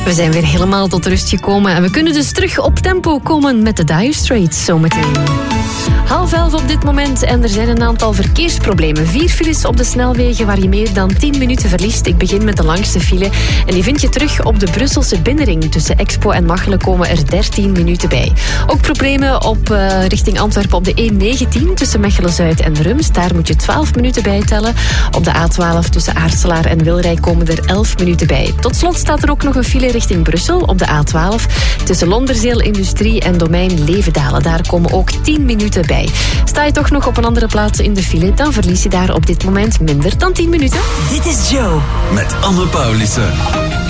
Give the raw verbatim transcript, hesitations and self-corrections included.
We zijn weer helemaal tot rust gekomen en we kunnen dus terug op tempo komen met de Dire Straits zometeen. Half elf op dit moment en er zijn een aantal verkeersproblemen. Vier files op de snelwegen waar je meer dan tien minuten verliest. Ik begin met de langste file en die vind je terug op de Brusselse binnenring. Tussen Expo en Machelen komen er dertien minuten bij. Ook problemen op uh, richting Antwerpen op de E negentien tussen Mechelen-Zuid en Rums. Daar moet je twaalf minuten bij tellen. Op de A twaalf tussen Aartselaar en Wilrijk komen er elf minuten bij. Tot slot staat er ook nog een file richting Brussel op de A twaalf tussen Londerzeel Industrie en Domein Levendalen. Daar komen ook tien minuten bij. Sta je toch nog op een andere plaats in de file, dan verlies je daar op dit moment minder dan tien minuten. Dit is Joe. Met Anne Paulissen.